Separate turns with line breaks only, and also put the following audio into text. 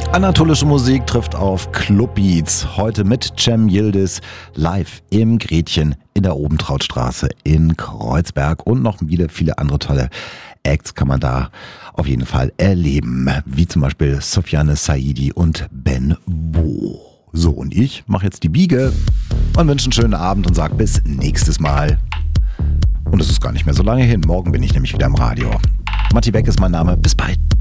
Anatolische Musik trifft auf Clubbeats. Heute mit Cem Yildiz live im Gretchen in der Obentrautstraße in Kreuzberg. Und noch viele andere tolle Acts kann man da auf jeden Fall erleben. Wie zum Beispiel Sofiane Saidi und Ben Bo. So, und ich mache jetzt die Biege und wünsche einen schönen Abend und sage bis nächstes Mal. Und es ist gar nicht mehr so lange hin. Morgen bin ich nämlich wieder im Radio. Matti Beck ist mein Name. Bis bald.